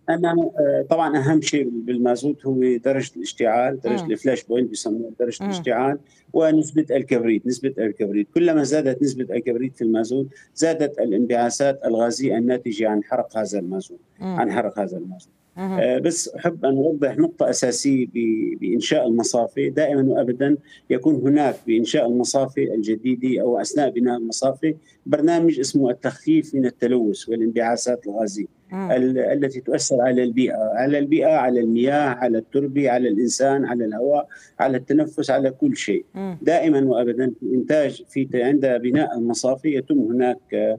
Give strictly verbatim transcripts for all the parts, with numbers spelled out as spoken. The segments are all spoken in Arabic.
أنا آآ طبعًا أهم شيء بالمازوت هو درجة الاشتعال، درجة إمم. الflash point بيسموها درجة إمم. الاشتعال، ونسبة الكبريت، نسبة الكبريت، كلما زادت نسبة الكبريت في المازوت، زادت الانبعاثات الغازية الناتجة عن حرق هذا المازوت، إمم. عن حرق هذا المازوت. اهم. آآ بس أحب أن أوضح نقطة أساسية ب بإنشاء المصافي، دائمًا وأبدًا يكون هناك بإنشاء المصافي الجديدة أو أثناء بناء المصافي برنامج اسمه التخفيف من التلوث والانبعاثات الغازية إمم. ال التي تؤثر على البيئة، على البيئة، على المياه، على التربة، على الإنسان، على الهواء، على التنفس، على كل شيء. إمم. دائمًا وأبدًا في إنتاج في ت عند بناء المصافي يتم هناك آآ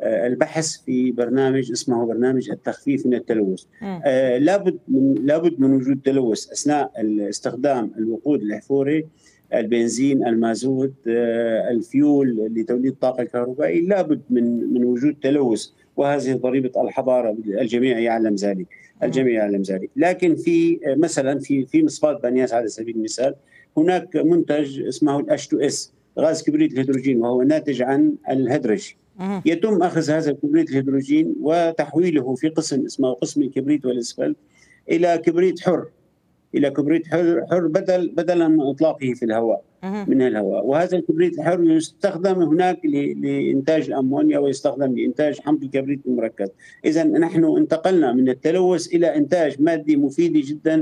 البحث في برنامج اسمه برنامج التخفيف من التلوث. إمم. آآ لابد من لابد من وجود تلوث أثناء ال استخدام الوقود الأحفوري، البنزين، المازوت، آآ الفيول لتوليد الطاقة الكهربائية، لابد من من وجود تلوث، وهذه ضريبة الحضارة، الجميع يعلم ذلك، اهم. الجميع يعلم ذلك. لكن في مثلًا في في مصفاة بنياس على سبيل المثال، هناك منتج اسمه الإتش تو إس غاز كبريت الهيدروجين، وهو ناتج عن الهيدروجين. اهم. يتم أخذ هذا الكبريت الهيدروجين وتحويله في قسم اسمه قسم الكبريت والإسفلت إلى كبريت حر، إلى كبريت حر حر بدل بدلًا من إطلاقه في الهواء، اهم. من الهواء، وهذا الكبريت الحر يستخدم هناك ل لإنتاج الأمونيا ويستخدم لإنتاج حمض الكبريت المركز. إذًا نحن انتقلنا من التلوث إلى إنتاج مادة مفيدة جدًا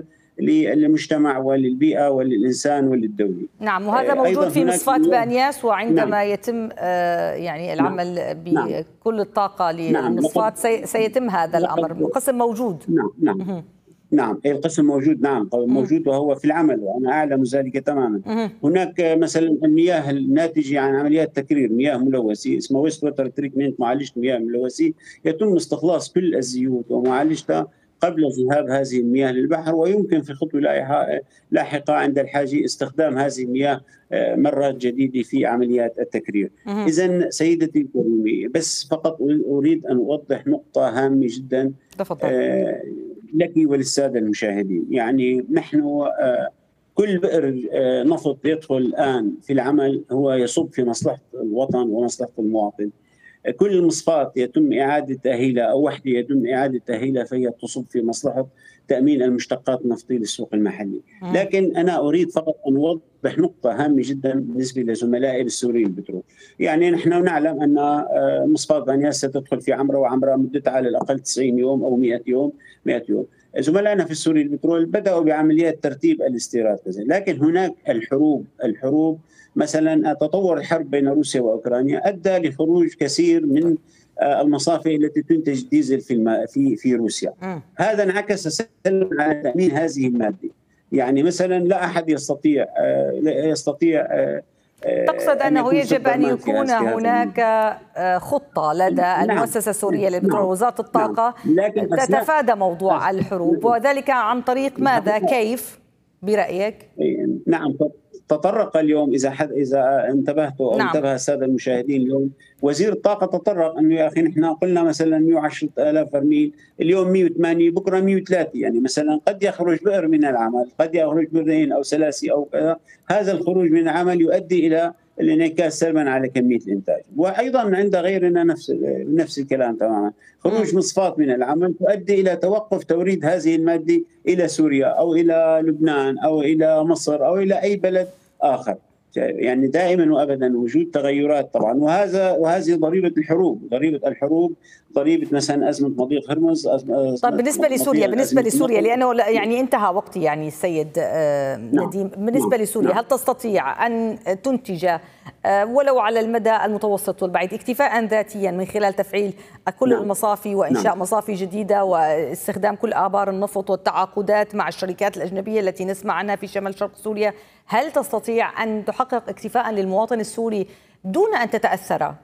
للمجتمع وللبيئة وللإنسان وللدولة. نعم، وهذا آآ موجود أيضًا في هناك مصفاة بانياس، نعم، وعندما يتم آآ يعني نعم، العمل نعم، بكل الطاقة نعم، للمصفاة لقد سي سيتم هذا الأمر، لقد قسم موجود. نعم، نعم. اهم. نعم، القسم موجود، نعم، إمم. موجود وهو في العمل وأنا أعلم ذلك تمامًا. اهم. هناك مثلًا المياه الناتجة عن عمليات تكرير، مياه ملوثة اسمها waste water treatment، معالجة مياه ملوثة، يتم استخلاص كل الزيوت ومعالجتها قبل ذهاب هذه المياه للبحر، ويمكن في خطوة لاحقة لاحقة عند الحاجة استخدام هذه المياه آآ مرات جديدة في عمليات التكرير. اهم. إذًا سيدتي الكريمة، بس فقط أريد أن أوضح نقطة هامة جدًا تفضل. آآ لكِ وللسادة المشاهدين. يعني نحن آآ كل بئر آآ نفط يدخل الآن في العمل هو يصُب في مصلحة الوطن ومصلحة المواطن. كل المصفاة يتم إعادة تأهيلها أو وحدة يتم إعادة تأهيلها فهي تصُب في مصلحة تأمين المشتقات النفطية للسوق المحلي. إمم. لكن أنا أريد فقط أن أوضح نقطة هامة جدًا بالنسبة لزملائي بالسوريين البترول. يعني نحن نعلم أن آآ مصفاة بانياس ستدخل في عمرة، وعمرة مدتها على الأقل تسعين يوم أو مئة يوم، مئة يوم. زملائنا في السوري البترول بدأوا بعمليات ترتيب الاستيراد كذا، لكن هناك الحروب، الحروب مثلًا تطور الحرب بين روسيا وأوكرانيا أدى لخروج كثير من آآ المصافي التي تنتج ديزل في الم في في روسيا. إمم. هذا انعكس سلبًا على تأمين هذه المادة. يعني مثلًا لا أحد يستطيع آآ لا يستطيع آآ تقصد آآ أن أنه يكون يجب أن سوبرمان في يكون هذا في هذا هناك المجال. آآ خطة لدى نعم، المؤسسة السورية للبترول نعم، ووزارة نعم، الطاقة لكن أثناء تتفادى موضوع أثناء الحروب، وذلك عن طريق ماذا؟ الحقيقة كيف برأيك؟ نعم، تطرق اليوم إذا حد إذا انتبهتوا أو نعم. انتبه السادة المشاهدين اليوم، وزير الطاقة تطرق إنه يا أخي نحن قلنا مثلًا مئة وعشرة آلاف برميل، اليوم مئة وثمانية، بكرة مئة وثلاثة، يعني مثلًا قد يخرج بئر من العمل، قد يخرج بئرين أو ثلاثة أو كذا. هذا الخروج من العمل يؤدي إلى الانعكاس سلبًا على كمية الإنتاج. وأيضًا عند غيرنا نفس نفس الكلام تمامًا. إمم. خروج مصفاة من العمل تؤدي إلى توقف توريد هذه المادة إلى سوريا أو إلى لبنان أو إلى مصر أو إلى أي بلد آخر. يعني دائمًا وأبدًا وجود تغيرات طبعًا، وهذا وهذه ضريبة الحروب، ضريبة الحروب، ضريبة مثلًا أزمة مضيق هرمز، أزمة طيب بالنسبة لسوريا، بالنسبة أزمة لسوريا النفط. لأنه يعني انتهى وقتي يعني السيد آآ نعم، نديم، نعم، بالنسبة لسوريا نعم، هل تستطيع أن تنتج آآ ولو على المدى المتوسط والبعيد اكتفاءً ذاتيًا من خلال تفعيل كل نعم، المصافي نعم. وإنشاء مصافي جديدة واستخدام كل آبار النفط والتعاقدات مع الشركات الأجنبية التي نسمع عنها في شمال شرق سوريا، هل تستطيع أن تحقق اكتفاءً للمواطن السوري دون أن تتأثر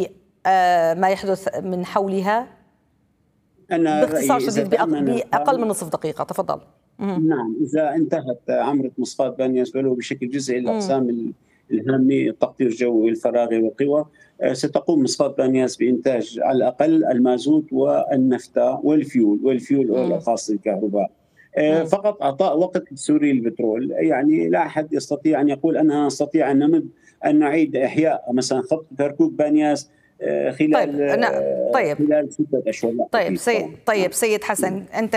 بما يحدث من حولها؟ أنا باختصار رأيي إذا شديد تم بأقل من الحال نصف دقيقة، تفضل. اهم. نعم، إذا انتهت عمرة مصفاة بانياس ولو بشكل جزئي إمم. الأقسام ال الهامة، التقطير الجوي الفراغي والقوى، آآ ستقوم مصفاة بانياس بإنتاج على الأقل المازوت والنفطة والفيول، والفيول إمم. الخاص بالكهرباء. آآ إمم. فقط إعطاء وقت لسوري البترول. يعني لا أحد يستطيع أن يقول أننا نستطيع أن نمد أن نعيد إحياء مثلًا خط كركوك بانياس آآ طيب خلال أنا آه، طيب خلال ستة أشهر، لا طيب أكيد سي طبعًا. طيب نعم، سيد نعم. حسن، أنت